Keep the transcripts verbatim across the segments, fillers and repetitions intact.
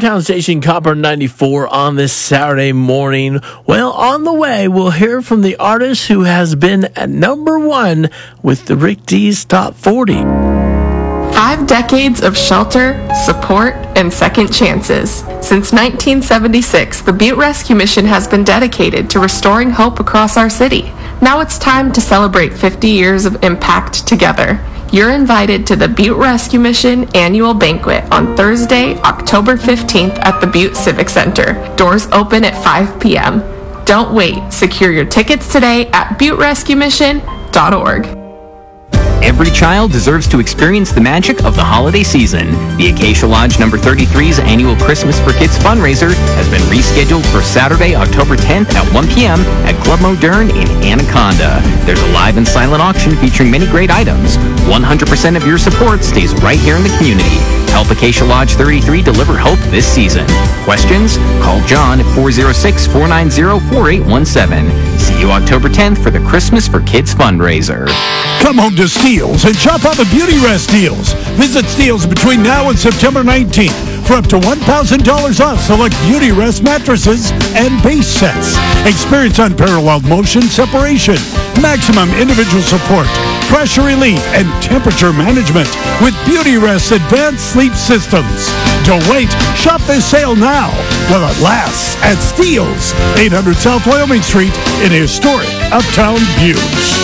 Hometown Station Copper ninety-four on this Saturday morning. Well, on the way, we'll hear from the artist who has been at number one with the Rick D's Top forty. Five decades of shelter, support, and second chances. Since nineteen seventy-six, the Butte Rescue Mission has been dedicated to restoring hope across our city. Now it's time to celebrate fifty years of impact together. You're invited to the Butte Rescue Mission Annual Banquet on Thursday, October fifteenth at the Butte Civic Center. Doors open at five p.m. Don't wait. Secure your tickets today at butte rescue mission dot org. Every child deserves to experience the magic of the holiday season. The Acacia Lodge number thirty-three's annual Christmas for Kids fundraiser has been rescheduled for Saturday, October tenth at one p.m. at Club Moderne in Anaconda. There's a live and silent auction featuring many great items. one hundred percent of your support stays right here in the community. Help Acacia Lodge thirty-three deliver hope this season. Questions? Call John at four oh six, four nine zero, four eight one seven. See you October tenth for the Christmas for Kids fundraiser. Come home to Steels and shop out the Beauty Rest deals. Visit Steels between now and September nineteenth for up to one thousand dollars off select Beauty Rest mattresses and base sets. Experience unparalleled motion separation, maximum individual support, pressure relief, and temperature management with Beauty Rest advanced sleep systems. Don't wait. Shop this sale now while it lasts at Steels, eight hundred South Wyoming Street in historic Uptown Butte.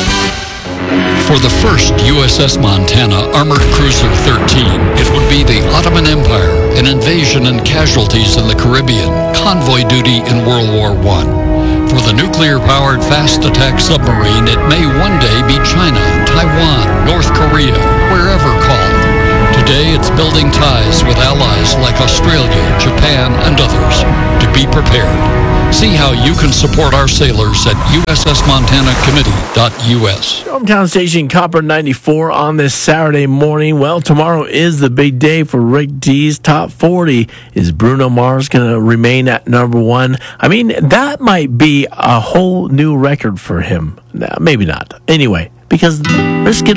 For the first U S S Montana Armored Cruiser thirteen, it would be the Ottoman Empire, an invasion and casualties in the Caribbean, convoy duty in World War One. For the nuclear-powered fast attack submarine, it may one day be China, Taiwan, North Korea, wherever called. Today, it's building ties with allies like Australia, Japan, and others. To be prepared. See how you can support our sailors at U S S Montana Committee dot U S. Hometown Station Copper ninety-four on this Saturday morning. Well, tomorrow is the big day for Rick D's Top forty. Is Bruno Mars going to remain at number one? I mean, that might be a whole new record for him. Nah, maybe not. Anyway, because let's get